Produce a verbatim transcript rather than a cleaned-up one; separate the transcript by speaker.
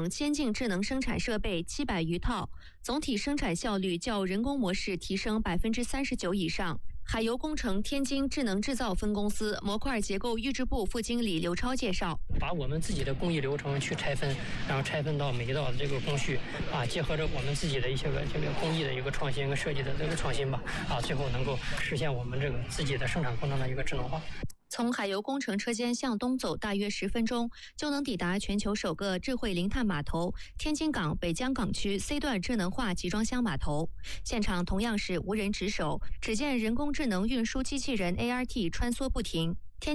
Speaker 1: 等先进智能生产设备七百余套，总体生产效率较人工模式提升百分之三十九以上。海油工程天津智能制造分公司模块结构预制部副经理刘超介绍，
Speaker 2: 把我们自己的工艺流程去拆分，然后拆分到每一道的这个工序啊，结合着我们自己的一些个这个工艺的一个创新跟设计的这个创新吧，啊，最后能够实现我们这个自己的生产过程的一个智能化。
Speaker 1: 从海油工程车间向东走大约十分钟，就能抵达全球首个智慧零碳码头——天津港北江港区 C 段智能化集装箱码头。现场同样是无人值守，只见人工智能运输机器人 A R T 穿梭不停。